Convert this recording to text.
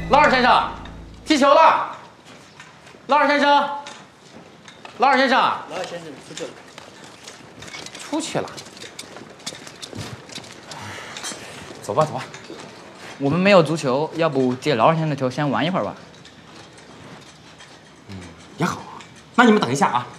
劳尔先生，踢球了。劳尔先生，劳尔先生， 劳尔先生出去了。 出去了。走吧，走吧。 我们没有足球，要不借劳尔先生的球先玩一会儿吧？ 也好啊。那你们等一下啊。